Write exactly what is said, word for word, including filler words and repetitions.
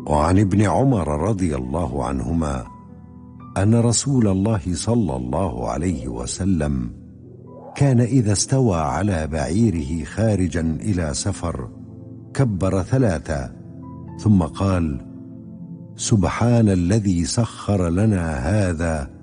وعن ابن عمر رضي الله عنهما أن رسول الله صلى الله عليه وسلم كان إذا استوى على بعيره خارجا إلى سفر كبر ثلاثا ثم قال: سبحان الذي سخر لنا هذا